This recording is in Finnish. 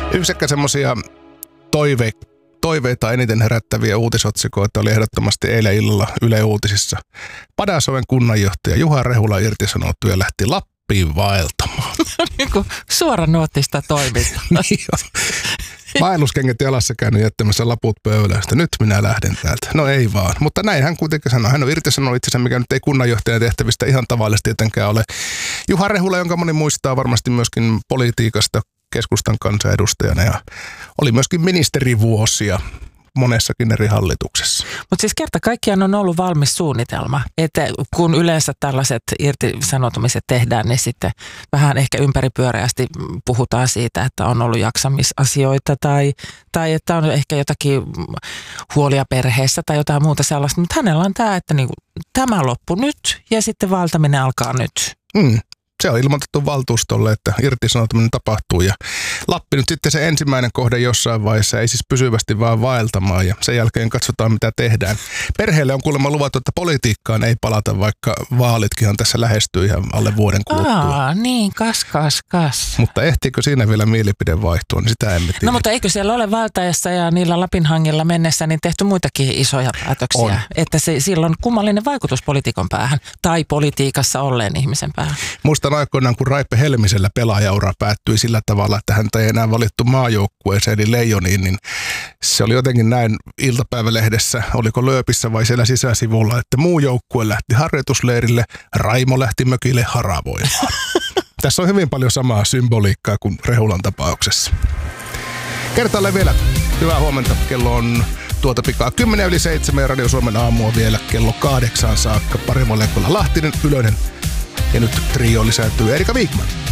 Yksi ehkä semmoisia toiveita eniten herättäviä uutisotsikoita oli ehdottomasti eilen illalla Yle Uutisissa. Padasjoen kunnanjohtaja Juha Rehula irtisanouttui ja lähti Lappiin vaeltamaan. Niin kuin suoranuottista toimintaa. Vaelluskengät jalassa käynyt jättämässä laput pöydälle. Nyt minä lähden täältä. No ei vaan. Mutta näin hän kuitenkin sanoi. Hän on irtisanonut itsensä, mikä nyt ei kunnanjohtajan tehtävistä ihan tavallisesti tietenkään ole. Juha Rehula, jonka moni muistaa varmasti myöskin politiikasta keskustan kansanedustajana ja oli myöskin ministerivuosia monessakin eri hallituksessa. Mutta siis kerta kaikkiaan on ollut valmis suunnitelma, että kun yleensä tällaiset irtisanoutumiset tehdään, niin sitten vähän ehkä ympäripyöreästi puhutaan siitä, että on ollut jaksamisasioita tai että on ehkä jotakin huolia perheessä tai jotain muuta sellaista. Mutta hänellä on tämä, että niinku, tämä loppu nyt ja sitten vaeltaminen alkaa nyt. Se on ilmoitettu valtuustolle, että irtisanoutuminen tapahtuu ja Lappi nyt sitten se ensimmäinen kohde jossain vaiheessa, ei siis pysyvästi vaan vaeltamaan ja sen jälkeen katsotaan mitä tehdään. Perheelle on kuulemma luvattu, että politiikkaan ei palata, vaikka vaalitkin tässä lähestyy ihan alle vuoden kuluttua. Niin, kas. Mutta ehtiikö siinä vielä mielipide vaihtua, niin sitä emme tiedä. No mutta eikö siellä ole valtajassa ja niillä Lapinhangilla mennessä niin tehty muitakin isoja päätöksiä? On. Että sillä on kummallinen vaikutus poliitikon päähän tai politiikassa olleen ihmisen päähän. Muistan aikoinaan, kun Raipe Helmisellä pelaajaura päättyi sillä tavalla, että häntä ei enää valittu maajoukkueeseen eli Leijoniin, niin se oli jotenkin näin iltapäivälehdessä, oliko Lööpissä vai siellä sisäsivulla, että muu joukkue lähti harjoitusleirille, Raimo lähti mökille haravoimaan. Tässä on hyvin paljon samaa symboliikkaa kuin Rehulan tapauksessa. Kertaalleen vielä hyvää huomenta, kello on pikaa 10:07 ja Radio Suomen aamua vielä kello 8 saakka. Parimoleikolla Lahtinen, Ylönen ja nyt trio lisääntyy Erika Wigman.